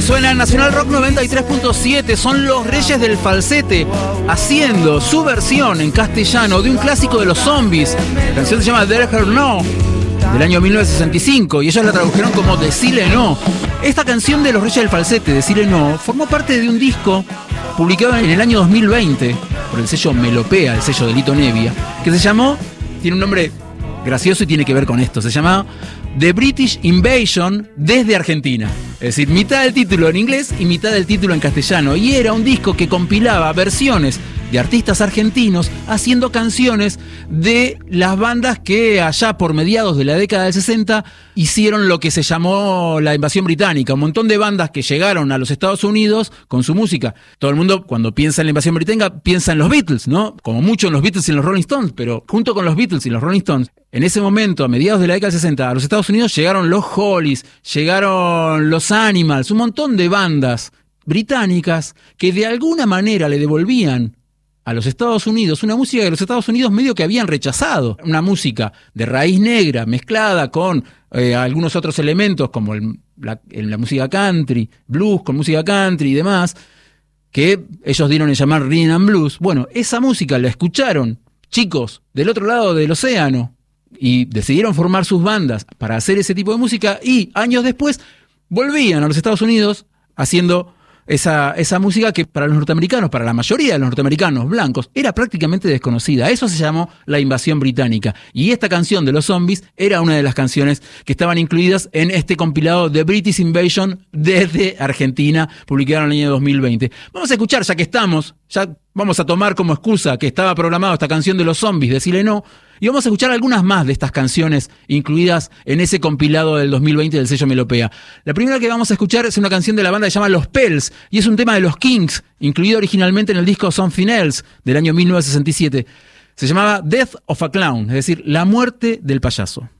Suena en Nacional Rock 93.7, son los Reyes del Falsete haciendo su versión en castellano de un clásico de los Zombies. La canción se llama Let Her Know, del año 1965, y ellos la tradujeron como Decile No. Esta canción de los Reyes del Falsete, Decile No, formó parte de un disco publicado en el año 2020 por el sello Melopea, el sello de Lito Nevia, que se llamó, tiene un nombre gracioso y tiene que ver con esto, se llama The British Invasion desde Argentina. Es decir, mitad del título en inglés y mitad del título en castellano. Y era un disco que compilaba versiones de artistas argentinos haciendo canciones de las bandas que allá por mediados de la década del 60 hicieron lo que se llamó la invasión británica. Un montón de bandas que llegaron a los Estados Unidos con su música. Todo el mundo cuando piensa en la invasión británica piensa en los Beatles, ¿no? Como mucho en los Beatles y en los Rolling Stones, pero junto con los Beatles y los Rolling Stones, en ese momento, a mediados de la década del 60, a los Estados Unidos llegaron los Hollies, llegaron los Animals, un montón de bandas británicas que de alguna manera le devolvían a los Estados Unidos una música que los Estados Unidos medio que habían rechazado. Una música de raíz negra mezclada con algunos otros elementos como la música country, blues con música country y demás, que ellos dieron en llamar Rhythm and Blues. Bueno, esa música la escucharon chicos del otro lado del océano y decidieron formar sus bandas para hacer ese tipo de música y años después volvían a los Estados Unidos haciendo esa música que para los norteamericanos, para la mayoría de los norteamericanos blancos, era prácticamente desconocida. Eso se llamó la invasión británica. Y esta canción de los Zombies era una de las canciones que estaban incluidas en este compilado de British Invasion desde Argentina, publicado en el año 2020. Vamos a escuchar, ya que estamos, ya vamos a tomar como excusa que estaba programada esta canción de los Zombies, Decile No, y vamos a escuchar algunas más de estas canciones incluidas en ese compilado del 2020 del sello Melopea. La primera que vamos a escuchar es una canción de la banda que se llama Los Pels, y es un tema de los Kings, incluido originalmente en el disco Something Else del año 1967. Se llamaba Death of a Clown, es decir, la muerte del payaso.